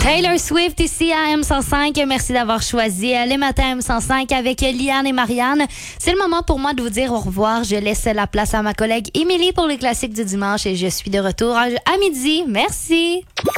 Taylor Swift ici à M105. Merci d'avoir choisi les matins M105 avec Liane et Marianne. C'est le moment pour moi de vous dire au revoir. Je laisse la place à ma collègue Émilie pour les classiques du dimanche et je suis de retour à midi. Merci.